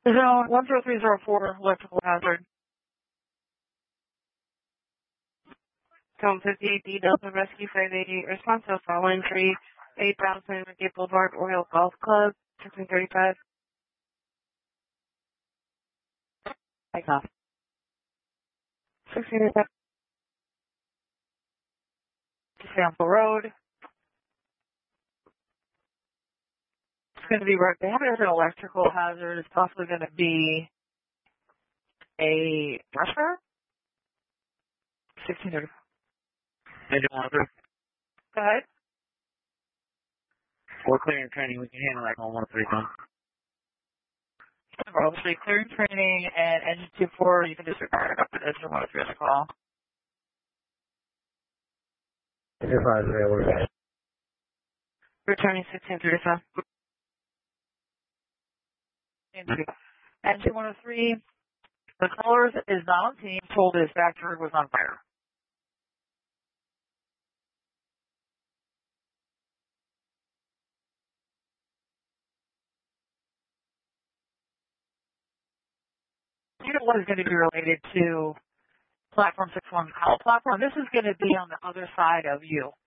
Zone 10304, electrical hazard. Zone 58D, Delta Rescue 588, response to following tree, 8000 Gate Boulevard, Oriole Golf Club, 1635. Take off. 1635. Sample Road. It's going to be right. They have it as an electrical hazard. It's possibly going to be a rusher. 1635. Go ahead. We're clearing training. We can handle that on 131. Obviously, clearing training and engine 24, you can disregard it up to engine 103 on the call. Returning 1635. Engine 103, the caller is not on team, told his factory was on fire. Unit 1 is going to be related to Platform 61 call platform. This is going to be on the other side of you.